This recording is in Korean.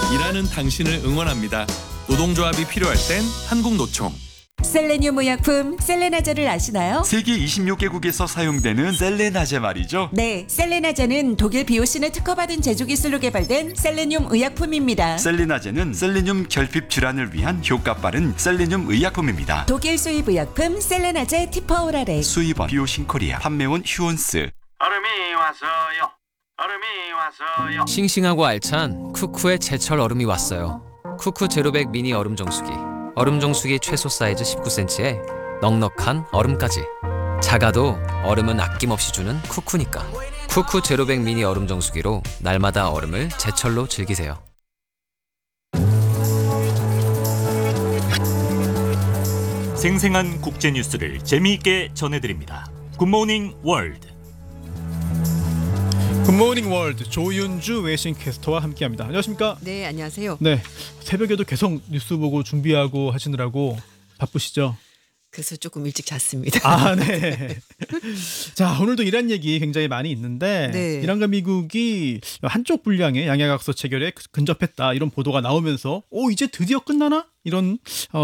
일하는 당신을 응원합니다. 노동조합이 필요할 땐 한국노총. 셀레늄 의약품 셀레나제를 아시나요? 세계 26개국에서 사용되는 셀레나제 말이죠. 네, 셀레나제는 독일 비오신을 특허받은 제조 기술로 개발된 셀레늄 의약품입니다. 셀레나제는 셀레늄 결핍 질환을 위한 효과 빠른 셀레늄 의약품입니다. 독일 수입 의약품 셀레나제 티퍼오라레. 수입원 비오신 코리아, 판매원 휴온스. 얼음이 왔어요. 얼음이 왔어요. 싱싱하고 알찬 쿠쿠의 제철 얼음이 왔어요. 쿠쿠 제로백 미니 얼음 정수기. 얼음 정수기 최소 사이즈 19cm에 넉넉한 얼음까지. 작아도 얼음은 아낌없이 주는 쿠쿠니까. 쿠쿠 제로백 미니 얼음 정수기로 날마다 얼음을 제철로 즐기세요. 생생한 국제 뉴스를 재미있게 전해드립니다. 굿모닝 월드. 굿모닝 월드 조윤주 외신 캐스터와 함께합니다. 안녕하십니까? 네, 안녕하세요. 네, 새벽에도 계속 뉴스 보고 준비하고 하시느라고 바쁘시죠? 그래서 조금 일찍 잤습니다. 아, 네. 자, 오늘도 이란 얘기 굉장히 많이 있는데 네. 이란과 미국이 한쪽 분량의 양해각서 체결에 근접했다 이런 보도가 나오면서 이제 드디어 끝나나? 이런